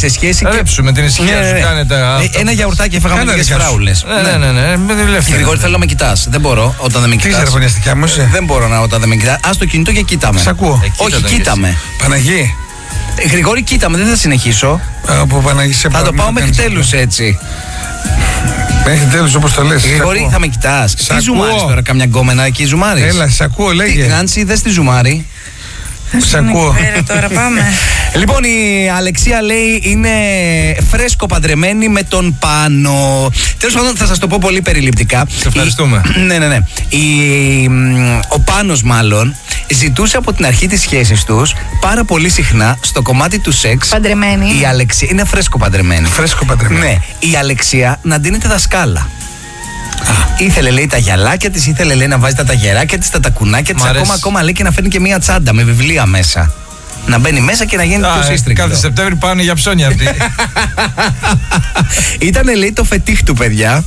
σε σχέση και. Με την ησυχία σου κάνετε. Ένα γιαουρτάκι έφαγα με λίγες φράουλες. Ναι. Γρηγόρη, θέλω να με κοιτάς. Δεν μπορώ όταν δεν με κοιτάς. Τι ζερφωνιαστικά μου είσαι? Δεν μπορώ να όταν δεν με κοιτάς. Ας το κινητό και κοίταμε. Σ' ακούω. Όχι, κοίταμε. Παναγί. Γρηγόρη, κοίταμε, δεν θα συνεχίσω. Από Παναγί σε θα το πάω μέχρι τέλους έτσι. Μέχρι τέλους όπως το λες. Γρηγόρη, θα με κοιτάς. Τι ζουμάρεις τώρα, καμιά γκόμενα εκεί ζουμάρεις? Έλα, σ' ακούω, λέγε. Νάντσι, δες τη ζουμάρι. Σ' ακούω. Τώρα πάμε. Λοιπόν, η Αλεξία λέει είναι φρέσκο παντρεμένη με τον Πάνο. Τέλος πάντων, θα σας το πω πολύ περιληπτικά. Σε ευχαριστούμε. Ναι. Ο Πάνος μάλλον ζητούσε από την αρχή της σχέσης τους πάρα πολύ συχνά στο κομμάτι του σεξ. Παντρεμένη. Η Αλεξία είναι φρέσκο παντρεμένη. Ναι, η Αλεξία να ντύνεται δασκάλα. Ήθελε, λέει, τα γυαλάκια της, ήθελε, λέει, να βάζει τα ταγεράκια της, τα τακουνάκια της, ακόμα λέει και να φέρνει και μία τσάντα με βιβλία μέσα. Να μπαίνει μέσα και να γίνει το σύστριγγλο. Κάθε Σεπτέμβρη πάνε για ψώνια αυτοί. Ήτανε, λέει, το φετίχ του, παιδιά.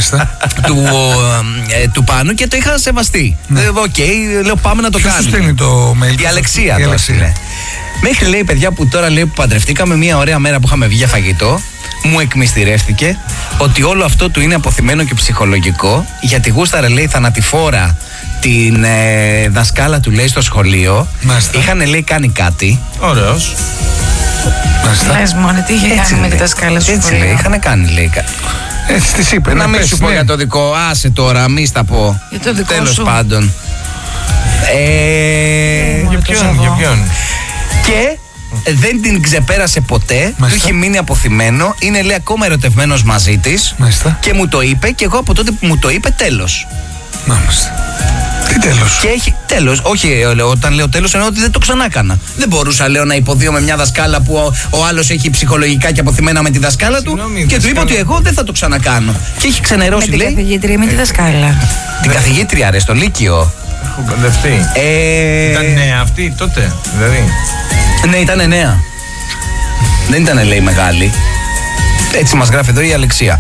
του Πάνου και το είχα σεβαστεί. Οκ, λέω, πάμε να το κάνουμε. Ποιος στέλνει το mail? Η Αλεξία. Μέχρι, λέει, παιδιά, που τώρα, λέει, που παντρευτήκαμε, μία ωραία μέρα που είχαμε βγει για φαγητό, μου εκμυστηρεύτηκε ότι όλο αυτό του είναι αποθυμένο και ψυχολογικό, γιατί γούσταρε, λέει, θανατηφόρα την δασκάλα του, λέει, στο σχολείο. Είχανε, λέει, κάνει κάτι. Ωραίος. Λες μόνο, τι είχε κάνει με τη δασκάλα στο σχολείο? Έτσι, λέει, είχανε κάνει, λέει, έτσι της είπε. Να μην σου πω για το δικό, άσε τώρα, μη στα πω. Για το δικό τέλος σου. πάντων. Για ποιον? Και δεν την ξεπέρασε ποτέ. Του είχε μείνει αποθυμένο. Είναι, λέει, ακόμα ερωτευμένος μαζί της. Και μου το είπε, και εγώ από τότε που μου το είπε, τέλος. Τι τέλος? Και έχει τέλος. Όχι, όταν λέω τέλος εννοώ ότι δεν το ξανάκανα. Δεν μπορούσα, λέω, να υποδίω με μια δασκάλα που ο άλλος έχει ψυχολογικά και αποθυμένα με τη δασκάλα του. Και του είπα ότι εγώ δεν θα το ξανακάνω. Και έχει ξενερώσει, λέει. Με την καθηγήτρια, με τη δασκάλα. Την καθηγήτρια, ρε, στο Λύκειο. Έχω μπερδευτεί. Ήταν νέα αυτή τότε, δηλαδή? Ναι, ήταν νέα. Δεν ήταν, λέει, μεγάλη. Έτσι μας γράφει εδώ η Αλεξία.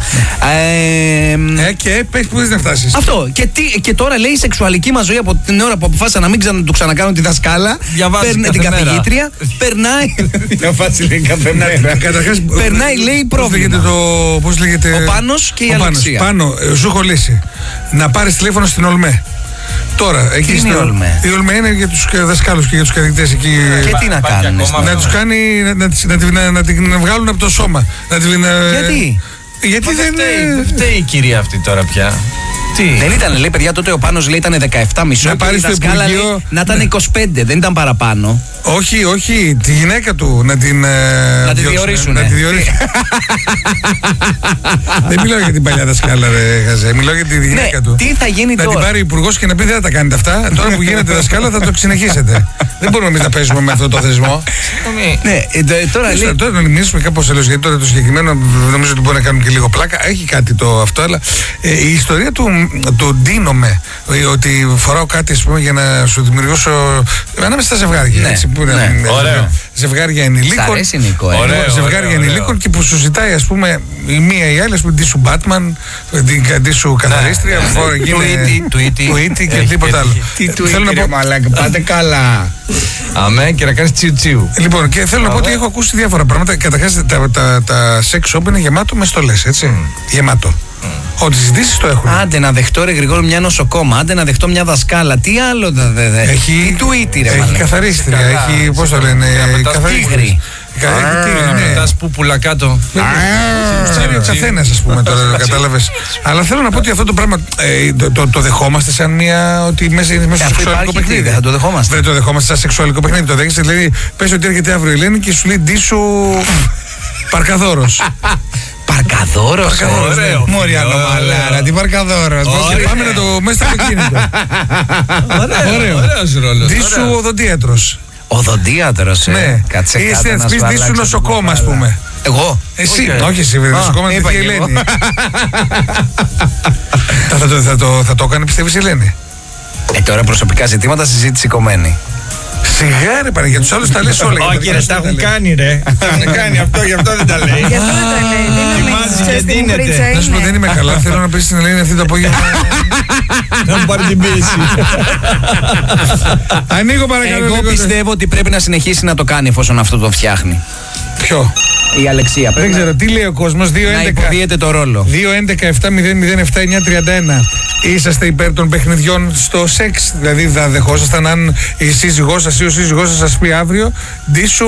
Και πες που δεν θα φτάσεις. Αυτό. Και τώρα, λέει, η σεξουαλική μας ζωή από την ώρα που αποφάσισα να μην του ξανακάνω τη δασκάλα, την καθηγήτρια, περνάει. Διαβάζει, λέει, κάθε μέρα. Περνάει, λέει, πρόβλημα. Πώς λέγεται? Ο Πάνος και η Αλεξία. Πάνω, σου έχω λύσει. Να πάρεις τηλέφωνο στην Ολμέ. Τώρα, εκεί είναι η Ολμέ? Η Ολμέ είναι για τους δασκάλους και για τους καθηγητές εκεί. Και τι να κάνουν? Να τους κάνει, να την βγάλουν από το σώμα. Γιατί? Γιατί δεν φταίει η κυρία αυτή τώρα πια. Δεν ήταν, λέει, παιδιά, τότε ο Πάνος, λέει, ήταν 17,5. Να πάρει στο Υπουργείο. Να ήταν 25, δεν ήταν παραπάνω. Όχι, τη γυναίκα του να την διορίσουν. Δεν μιλάω για την παλιά δασκάλα, ρε Χαζέ. Μιλάω για τη γυναίκα του. Τι θα γίνει τώρα? Να την πάρει ο υπουργός και να πει δεν θα τα κάνετε αυτά. Τώρα που γίνετε δασκάλα θα το συνεχίσετε. Δεν μπορούμε εμείς να παίζουμε με αυτό το θεσμό. Ναι, τώρα να μιλήσουμε κάπως αλλιώς, γιατί τώρα το συγκεκριμένο νομίζω ότι μπορεί να κάνουμε και λίγο πλάκα. Έχει κάτι το αυτό, αλλά η ιστορία του ντύνομαι, ότι φοράω κάτι, ας πούμε, για να σου δημιουργήσω ανάμεσα στα ζευγάρια. Έτσι, που είναι, ζευγάρια ενηλίκων. Ζευγάρια ενηλίκων και που σου ζητάει, ας πούμε, η μία ή η άλλη, ας πούμε, ντύσου Batman, ντύσου καθαρίστρια, του Ίτι και τίποτα άλλο. Τι του Ίτι, ρε μαλάκα, πάτε καλά. Αμέ, και να κάνεις τσιου τσιου. Λοιπόν, και θέλω να πω ότι έχω ακούσει διάφορα πράγματα. Καταρχάς, τα sex shop είναι γεμάτο με στολές, έτσι. Γεμάτο. Ό,τι συζητήσεις το έχουν. Άντε να δεχτώ, ρε Γρηγόρη, μια νοσοκόμα. Άντε να δεχτώ μια δασκάλα. Τι άλλο δεν έχει? Έχει καθαρίστρια. Έχει, πώς το λένε, καθαρίστρια. Τα σπούπουλα κάτω. Ξέρει ο καθένας, ας πούμε, τώρα το κατάλαβες. Αλλά θέλω να πω ότι αυτό το πράγμα το δεχόμαστε σαν μια. Ότι μέσα είναι στο σεξουαλικό παιχνίδι. Δεν το δεχόμαστε. Δεν το δεχόμαστε σαν σεξουαλικό παιχνίδι. Το δέχεσαι, δηλαδή, πες ότι έρχεται αύριο η Ελένη και σου λέει ντύσου Παρκαδόρος. Παρκαδόρος. Μωρή ανομαλάρα, τι Παρκαδόρος. Πάμε να το μέσα στο αυτοκίνητο. Ωραίος ρόλος. Ντύσου οδοντίατρος. Οδοντίατρος, ναι. Κάτσε κάτω να σου αλλάξει. Ντύσου νοσοκόμα, ας πούμε. Εγώ? Εσύ, όχι εσύ, νοσοκόμα είναι η Ελένη. Θα το έκανε, πιστεύεις, η Ελένη? Τώρα προσωπικά ζητήματα συζήτηση κομμένη. Σιγά, ρε Παναγία, για τους άλλους τα λες όλα. Όχι, ρε, τα έχουν κάνει, ρε. Τα έχουν κάνει αυτό, γι' αυτό δεν τα λέει. Γι' αυτό δεν τα λέει. Και δίνεται. Να σου πω, δεν είμαι καλά. Θέλω να πεις στην Ελένη αυτή το απόγευμα. Να μου πάρει την πίεση. Ανοίγω, παρακαλώ. Εγώ πιστεύω ότι πρέπει να συνεχίσει να το κάνει εφόσον αυτό το φτιάχνει. Ποιο? Η Αλεξία. Δεν ξέρω τι λέει ο κόσμος. Να υποδίεται το ρόλο. 2-11-7-0-0-7-9-31. Είσαστε υπέρ των παιχνιδιών στο σεξ? Δηλαδή θα δεχόσασταν αν η σύζυγός σας ή ο σύζυγός σας πει αύριο ντύσου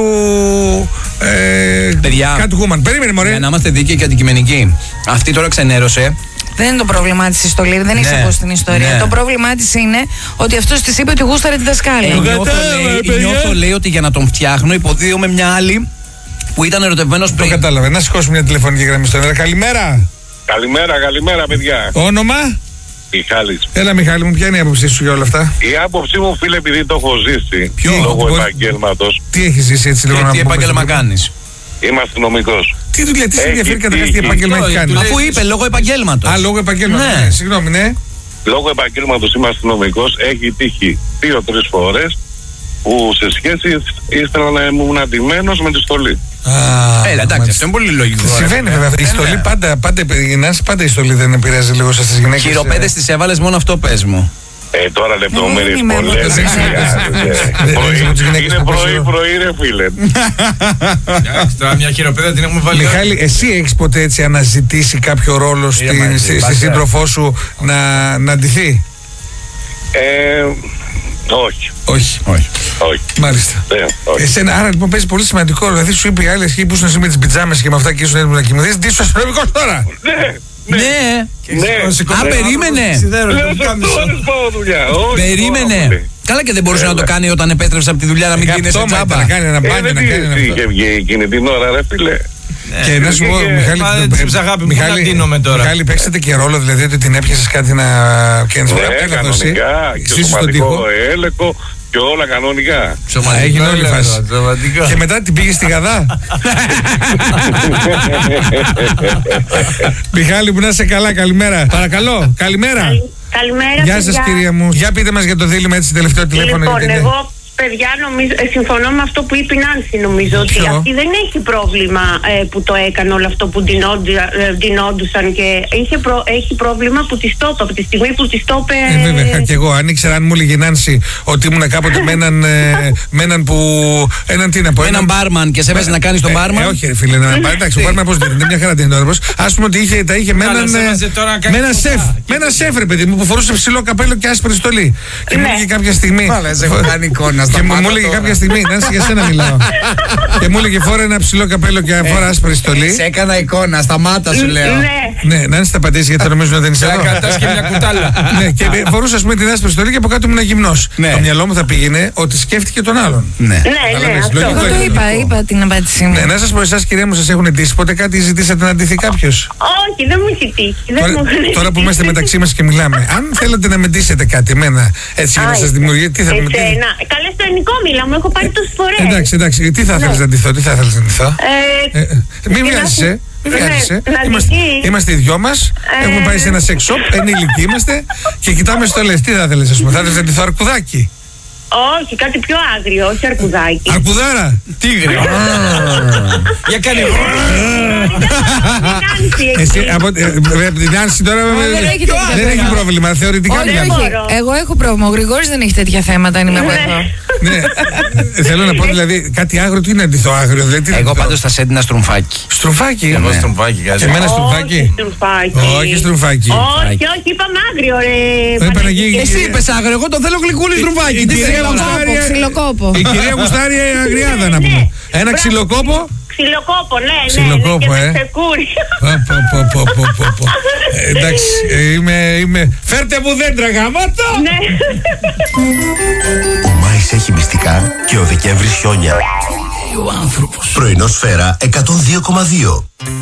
παιδιά, Catwoman. Περίμενε μωρέ. Για να είμαστε δίκαιοι και αντικειμενικοί. Αυτή τώρα ξενέρωσε. Δεν είναι το πρόβλημά της η στολή, δεν έχει ακούσει την ιστορία. Ναι. Το πρόβλημά της είναι ότι αυτός της είπε ότι γούσταρε τη δασκάλα. Νιώθω, λέει, ότι για να τον φτιάχνω υποδίωμαι μια άλλη που ήταν ερωτευμένος πριν. Το κατάλαβε. Να σηκώσουμε μια τηλεφωνική γραμμή στον αέρα. Καλημέρα. Καλημέρα, παιδιά. Όνομα? Μιχάλης. Έλα, Μιχάλη μου, ποια είναι η άποψή σου για όλα αυτά? Η άποψή μου, φίλε, επειδή το έχω ζήσει πώς- λόγω επαγγέλματος. Τι έχει ζήσει έτσι λίγο να Τι πούμε, επάγγελμα λίγο? κάνεις? Είμαι αστυνομικός. Τι δουλειά, τι σε Έχει ενδιαφέρει καταρχάς τι τύχει. επάγγελμα έχει κάνει? Αφού είπε λόγω επαγγέλματος. Α, λόγω επαγγέλματος. Ναι. Ναι, συγγνώμη, ναι. Λόγω επαγγέλματος είμαι αστυνομικός. Έχει τύχει 2-3 φορές που σε σχέση ήθελα να ήμουν αντιμένος με τη στολή. Έλα, εντάξει, αυτό είναι πολύ λογικό. Συμβαίνει βέβαια. Η στολή πάντα η στολή δεν επηρεάζει λίγο στις γυναίκες. Χειροπέδες τις έβαλες, μόνο αυτό πες μου. Τώρα λεπτομέρειες είμαι πολλές. εγώ, δεν δεν χρειάζεται. Είναι πρωί, ρε φίλε. Εντάξει, τώρα μια χειροπέδα την έχουμε βάλει. Μιχάλη, εσύ έχεις ποτέ έτσι αναζητήσει κάποιο ρόλο στη σύντροφό σου να ντυθεί? Όχι. Όχι. Όχι. Μάλιστα. Όχι. Εσένα, άρα λοιπόν παίζει πολύ σημαντικό. Δηλαδή σου είπε η άλλη εκεί που ήσουν εσύ με τις πιτζάμες και με αυτά και ήσουν έτοιμο να κοιμηθείς. Τι σου αστυνομικός τώρα! Ναι. Α, περίμενε. Λέω σε ώρες πάω δουλειά. Όχι, Περίμενε. Καλά, και δεν μπορούσε να το κάνει όταν επέστρεψε από τη δουλειά να μην γίνεσαι τζάμπα. Να κάνει ένα μπάνιο, να κάνει ένα αυτό. είχε βγει εκείνη την ώρα, ρε φίλε. Και να σου πω, Μιχάλη, παίξατε και ρόλο, δηλαδή ότι την έπιασες κάτι να. Ναι, κανονικά. Και σωματικό έλεγχο και όλα κανονικά. Έγινε όλη η φάση. Και μετά την πήγε στη Γαδά. Μιχάλη μου, να είσαι καλά, καλημέρα. Παρακαλώ, καλημέρα. Καλημέρα. Γεια σας, κυρία μου. Για πείτε μας για το δίλημμα, έτσι τελευταίο τηλέφωνο. Λοιπόν, εγώ παιδιά συμφωνώ με αυτό που είπε η Νάνση, νομίζω. Ότι αυτή δεν έχει πρόβλημα που το έκανε όλο αυτό που ντυνόντουσαν και έχει πρόβλημα που της το είπε, από τη στιγμή που της το είπε. Βέβαια, και εγώ αν ήξερα, αν μου έλεγε η Νάνση ότι ήμουν κάποτε με έναν που. Έναν μπάρμαν και σε έβαζε να κάνεις τον μπάρμαν. Όχι, ρε φίλε, εντάξει, ο μπάρμαν πώς δεν είναι, μια χαρά δεν είναι τώρα. Ας πούμε ότι τα είχε με έναν σεφ. Με έναν σεφ, ρε παιδί μου, που φορούσε ψηλό καπέλο και άσπρη στολή. Και μου έλεγε κάποια στιγμή. Έχω κάνει εικόνα. Και μου έλεγε κάποια στιγμή, Νάνση, για σένα μιλάω. Και μου έλεγε φορά ένα ψηλό καπέλο και φορά άσπρη στολή. Σε έκανα εικόνα, στα μάτα σου λέω. Ναι, Νάνση, θα απαντήσει γιατί νομίζω ότι δεν είσαι εδώ. Κρατάς και μια κουτάλα. Ναι, και φορούσα ας πούμε την άσπρη στολή και από κάτω ήμουν γυμνός. Το μυαλό μου θα πήγαινε ότι σκέφτηκε τον άλλον. Ναι, Εγώ το είπα την απάντησή μου. Ναι, να σας πω, εσάς κυρία μου, σας έχουν ντύσει ποτέ κάτι ή ζητήσατε να ντυθεί κάποιος? Όχι, δεν μου έχει τύχει. Τώρα που είμαστε μεταξύ μας και μιλάμε, αν θέλετε να με ντύσετε κάτι, εμένα, έτσι για να σας δημιουργεί, τι θα με ντύσετε? Καλέ στο ελληνικό μιλάω, μου έχω πάρει τόσες φορές. Εντάξει, τι θα ήθελες να ντυθώ, Μην βιάζεσαι. Είμαστε οι δυο μας. Έχουμε πάει σε ένα sex shop, ενήλικοι είμαστε και κοιτάμε στολές. Τι θα ήθελες, ας πούμε, θα ήθελες να ντυθώ αρκουδάκι? Όχι, κάτι πιο άγριο, όχι αρκουδάκι. Αρκουδάρα! Τίγρη. Για κάνει. Εσύ από την Νάνση τώρα δεν έχει πρόβλημα, θεωρητικά μιλάμε. Εγώ έχω πρόβλημα. Ο Γρηγόρης δεν έχει τέτοια θέματα, αν είμαι εγώ εδώ. Ναι, θέλω να πω δηλαδή κάτι άγριο, τι είναι αντιθώ άγριο? Εγώ πάντως θα σε έντυνα στρουμφάκι. Στρουμφάκι? Εγώ στρουμφάκι, κάτι. Εμένα στρουμφάκι? Όχι στρουμφάκι. Όχι, είπαμε άγριο, ρε. Εσύ είπες άγριο, εγώ το θέλω γλυκούλι στρουμφάκι. Ξυλοκόπο. Η κυρία γουστάρει αγριάδα να πούμε. Ένα ξυλοκόπο. Ξυλοκόπο, ναι. Ξυλοκόπο, Ξεκούρι. Εντάξει, είμαι. Φέρτε μου δέντρα, γαμάτο! Ο Μάης έχει μυστικά και ο Δεκέμβρης χιόνια. Πρωινό Σφαίρα 102,2.